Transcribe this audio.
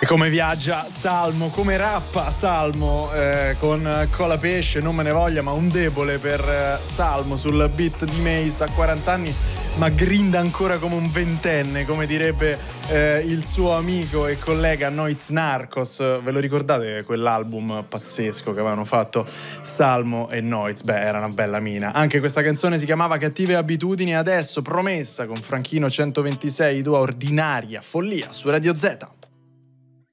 E come viaggia Salmo, come rappa Salmo, con Colapesce, non me ne voglia, ma un debole per Salmo sul beat di Mace a 40 anni, ma grinda ancora come un ventenne, come direbbe il suo amico e collega Noiz Narcos. Ve lo ricordate quell'album pazzesco che avevano fatto Salmo e Noiz? Beh, era una bella mina. Anche questa canzone si chiamava Cattive Abitudini, adesso Promessa con Franchino 126, tua ordinaria follia su Radio Z.